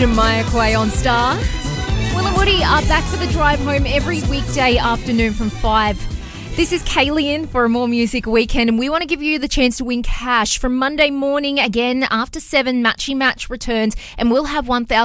Jamiroquai on Star. Will and Woody are back for the drive home every weekday afternoon from 5. This is Kaylee in for a More Music Weekend, and we want to give you the chance to win cash from Monday morning again after 7. Matchy Match returns, and we'll have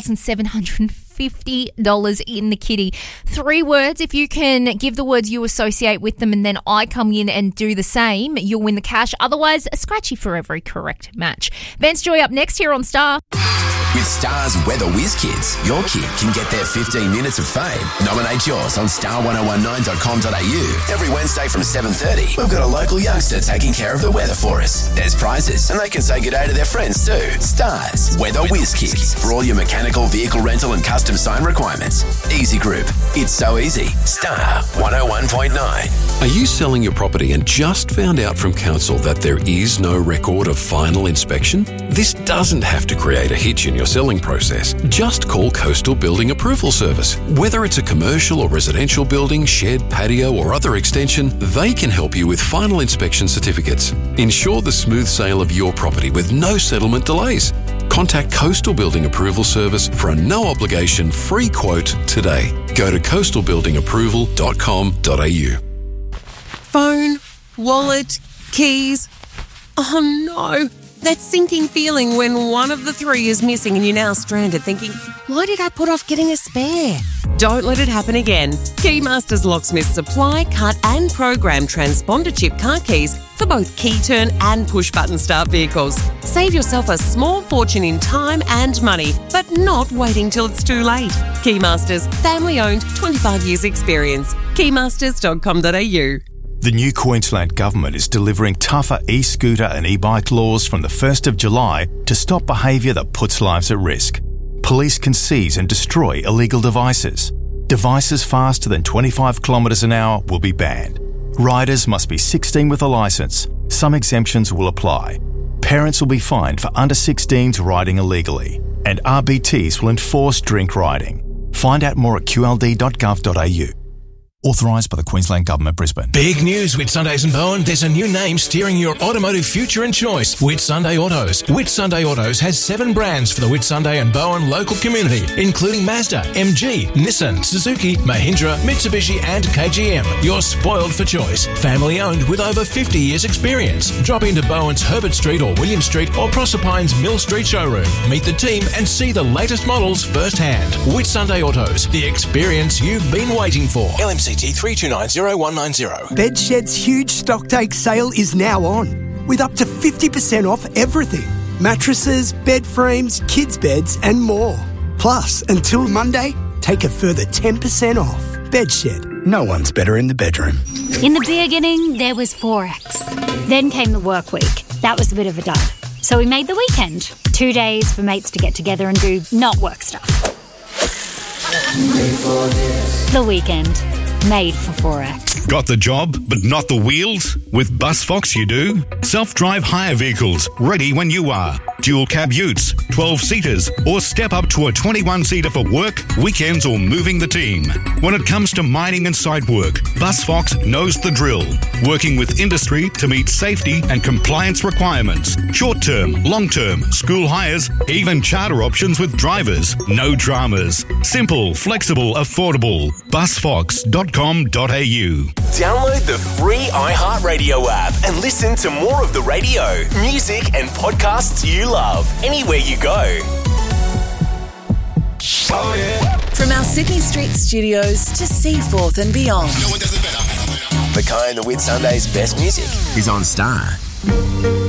$1,750 in the kitty. 3 words. If you can give the words you associate with them, and then I come in and do the same, you'll win the cash. Otherwise, a scratchy for every correct match. Vance Joy up next here on Star. With Star's Weather Whiz Kids, your kid can get their 15 minutes of fame. Nominate yours on star1019.com.au. Every Wednesday from 7:30, we've got a local youngster taking care of the weather for us. There's prizes, and they can say good day to their friends too. Star's Weather Whiz Kids, for all your mechanical, vehicle rental and custom sign requirements. Easy Group. It's so easy. Star 101.9. Are you selling your property and just found out from council that there is no record of final inspection? This doesn't have to create a hitch in your selling process. Just call Coastal Building Approval Service. Whether it's a commercial or residential building, shed, patio or other extension, they can help you with final inspection certificates. Ensure the smooth sale of your property with no settlement delays. Contact Coastal Building Approval Service for a no-obligation free quote today. Go to coastalbuildingapproval.com.au. Phone, wallet, keys. Oh no, that sinking feeling when one of the 3 is missing and you're now stranded thinking, why did I put off getting a spare? Don't let it happen again. Keymasters Locksmiths supply, cut and program transponder chip car keys for both key turn and push button start vehicles. Save yourself a small fortune in time and money, but not waiting till it's too late. Keymasters, family owned, 25 years experience. Keymasters.com.au. The new Queensland Government is delivering tougher e-scooter and e-bike laws from the 1st of July to stop behaviour that puts lives at risk. Police can seize and destroy illegal devices. Devices faster than 25 kilometres an hour will be banned. Riders must be 16 with a licence. Some exemptions will apply. Parents will be fined for under 16s riding illegally. And RBTs will enforce drink riding. Find out more at qld.gov.au. Authorised by the Queensland Government, Brisbane. Big news with Sundays and Bowen. There's a new name steering your automotive future and choice. Whitsunday Autos. Whitsunday Autos has 7 brands for the Whitsunday and Bowen local community, including Mazda, MG, Nissan, Suzuki, Mahindra, Mitsubishi and KGM. You're spoiled for choice. Family owned with over 50 years experience. Drop into Bowen's Herbert Street or William Street or Proserpine's Mill Street showroom. Meet the team and see the latest models firsthand. Whitsunday Autos. The experience you've been waiting for. LMCT 3290190. Bedshed's huge stocktake sale is now on, with up to 50% off everything. Mattresses, bed frames, kids' beds and more. Plus, until Monday, take a further 10% off. Bedshed. No one's better in the bedroom. In the beginning, there was Forex. Then came the work week. That was a bit of a dud. So we made the weekend. 2 days for mates to get together and do not work stuff. The weekend. Made for Forex. Got the job, but not the wheels? With BusFox you do. Self-drive hire vehicles, ready when you are. Dual cab utes, 12-seaters, or step up to a 21-seater for work, weekends or moving the team. When it comes to mining and site work, BusFox knows the drill. Working with industry to meet safety and compliance requirements. Short-term, long-term, school hires, even charter options with drivers. No dramas. Simple, flexible, affordable. BusFox.com.au. Download the free iHeartRadio app and listen to more of the radio, music and podcasts you love anywhere you go. Oh, yeah. From our Sydney Street studios to Seaforth and beyond. No one does it better. Behind the Whitsundays' best music is on Star.